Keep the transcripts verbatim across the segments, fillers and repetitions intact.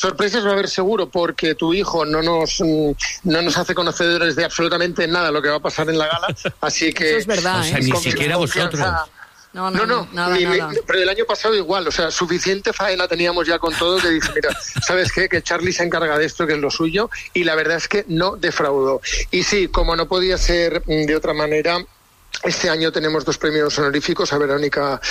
sorpresas va a haber seguro, porque tu hijo no nos no nos hace conocedores de absolutamente nada lo que va a pasar en la gala, así que... Eso es verdad, o sea, ¿eh? ni siquiera vosotros. No, No, no, no, no, nada, ni, nada. ni, pero el año pasado igual, o sea, suficiente faena teníamos ya con todo que dije, mira, ¿sabes qué? Que Charlie se encarga de esto, que es lo suyo, y la verdad es que no defraudó. Y sí, como no podía ser de otra manera, este año tenemos dos premios honoríficos a Verónica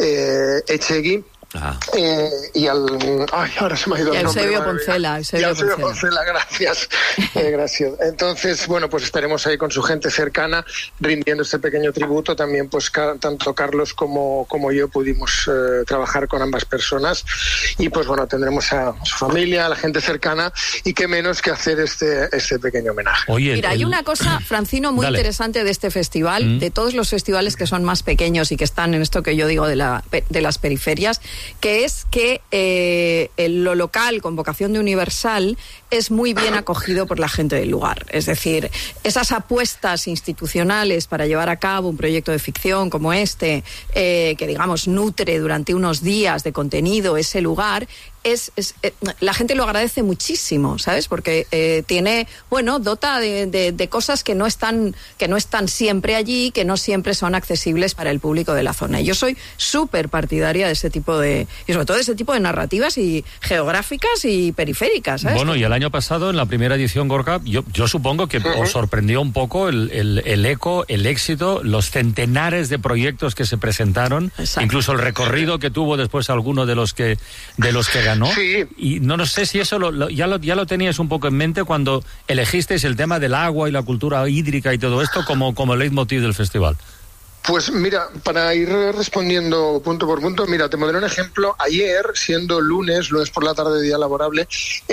eh, Echegui. Ah. Eh, y al... Ay, ahora se me ha ido y el nombre. Eusebio Poncela. Eusebio Eusebio Poncela. Poncela, gracias. Eh, gracias. Entonces, bueno, pues estaremos ahí con su gente cercana, rindiendo este pequeño tributo. También, pues, ca- tanto Carlos como, como yo pudimos eh, trabajar con ambas personas. Y, pues, bueno, tendremos a su familia, a la gente cercana, y qué menos que hacer este, este pequeño homenaje. Oye, Mira, el- hay una cosa, Francino, muy Dale. interesante de este festival, Mm. de todos los festivales que son más pequeños y que están en esto que yo digo de, la, de las periferias, que es que eh, el- lo local con vocación de universal es muy bien acogido por la gente del lugar. Es decir, esas apuestas institucionales para llevar a cabo un proyecto de ficción como este, eh, que digamos nutre durante unos días de contenido ese lugar, es, es eh, la gente lo agradece muchísimo, ¿sabes? Porque eh, tiene, bueno, dota de, de, de cosas que no están que no están siempre allí, que no siempre son accesibles para el público de la zona. Y yo soy súper partidaria de ese tipo de, y sobre todo de ese tipo de narrativas y geográficas y periféricas, ¿sabes? Bueno, y el año pasado, en la primera edición Gorka, yo, yo supongo que os sorprendió un poco el, el, el eco, el éxito, los centenares de proyectos que se presentaron, Exacto. incluso el recorrido que tuvo después alguno de los que de los que ganó. Sí. Y no, no sé si eso lo, lo- ya, lo, ya lo teníais un poco en mente cuando elegisteis el tema del agua y la cultura hídrica y todo esto como, como leitmotiv del festival. Pues mira, para ir respondiendo punto por punto, mira, te pondré un ejemplo. Ayer, siendo lunes, lunes por la tarde, día laborable,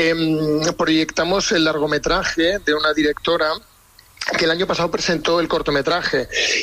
em, proyectamos el largometraje de una directora que el año pasado presentó el cortometraje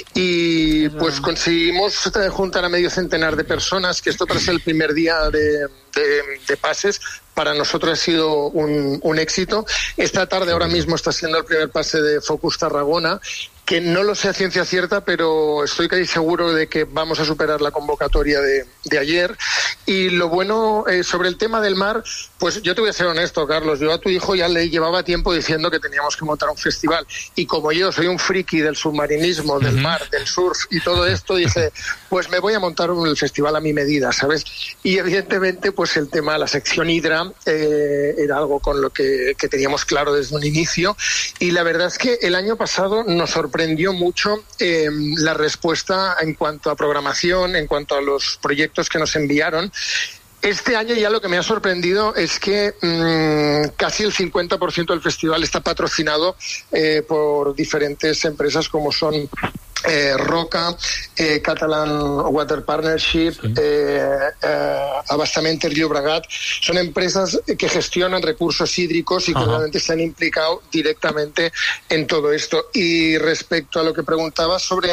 y pues conseguimos eh, juntar a medio centenar de personas, que esto tras el primer día de, de, de pases para nosotros ha sido un, un éxito. Esta tarde ahora mismo está siendo el primer pase de Focus Tarragona, que no lo sé a ciencia cierta, pero estoy casi seguro de que vamos a superar la convocatoria de, de ayer. Y lo bueno eh, sobre el tema del mar, pues yo te voy a ser honesto, Carlos, yo a tu hijo ya le llevaba tiempo diciendo que teníamos que montar un festival. Y como yo soy un friki del submarinismo, del mar, del surf y todo esto, dije, pues me voy a montar un festival a mi medida, ¿sabes? Y evidentemente, pues el tema, la sección Hidra, eh, era algo con lo que, que teníamos claro desde un inicio. Y la verdad es que el año pasado nos sorprendió mucho eh, la respuesta en cuanto a programación, en cuanto a los proyectos que nos enviaron. Este año ya lo que me ha sorprendido es que mmm, casi el cincuenta por ciento del festival está patrocinado eh, por diferentes empresas como son eh, Roca, eh, Catalan Water Partnership, sí. eh, eh, Abastament Llobregat. Son empresas que gestionan recursos hídricos y que realmente se han implicado directamente en todo esto. Y respecto a lo que preguntabas sobre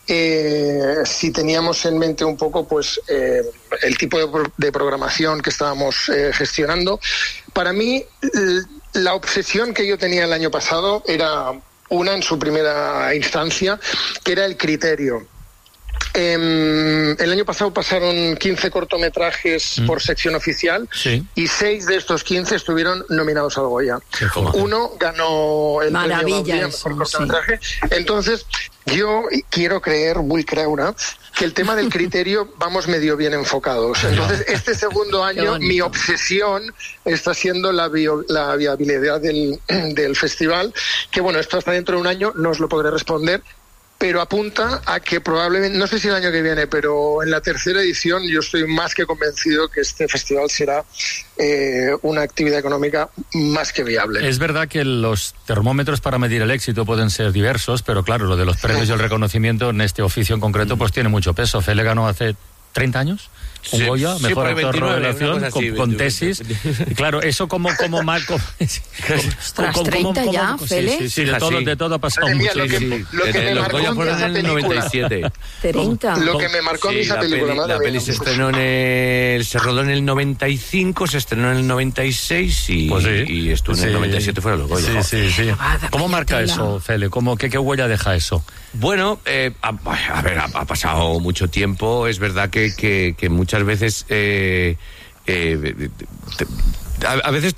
eh, si teníamos en mente un poco pues eh, el tipo de, pro- de programación que estábamos eh, gestionando, para mí l- la obsesión que yo tenía el año pasado era una en su primera instancia, que era el criterio. Eh, el año pasado pasaron quince cortometrajes mm. por sección oficial, sí. y seis de estos quince estuvieron nominados al Goya. Uno ganó el Maravilla premio Gaudí, eso, mejor cortometraje. Sí. Entonces, yo quiero creer, vull creure, que el tema del criterio vamos medio bien enfocados. Entonces, este segundo año, mi obsesión está siendo la, bio, la viabilidad del, del festival, que bueno, esto hasta dentro de un año no os lo podré responder, pero apunta a que probablemente, no sé si el año que viene, pero en la tercera edición yo estoy más que convencido que este festival será eh, una actividad económica más que viable. Es verdad que los termómetros para medir el éxito pueden ser diversos, pero claro, lo de los premios y el reconocimiento en este oficio en concreto pues tiene mucho peso. Fele ganó hace treinta años un sí, Goya, sí, mejor actor de veintinueve, revelación, con, con tesis. Y claro, eso como como marco. Ostras, treinta ya, Fele. Sí, sí, sí, de todo, de todo ha pasado mía, mucho. Lo que, Sí. lo que me los marcó Goya fueron en el noventa y siete. treinta. Lo que me marcó a mí sí, esa la película. Peli, la peli se estrenó en el, se rodó en el noventa y cinco, se estrenó en el noventa y seis y, pues sí, y estuvo en sí, el noventa y siete fuera los Goya. Sí, sí, sí. ¿Cómo marca eso, Fele? ¿Cómo, qué, ¿Qué huella deja eso? Bueno, eh, a, a ver, ha, ha pasado mucho tiempo. Es verdad que, que, que muchas veces eh, eh, te, A, a veces